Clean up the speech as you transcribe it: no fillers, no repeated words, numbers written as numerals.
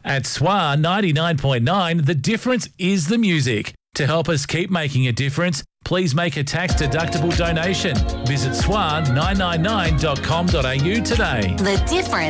At SWAR 99.9, the difference is the music. To help us keep making a difference, please make a tax-deductible donation. Visit swar999.com.au today. The difference.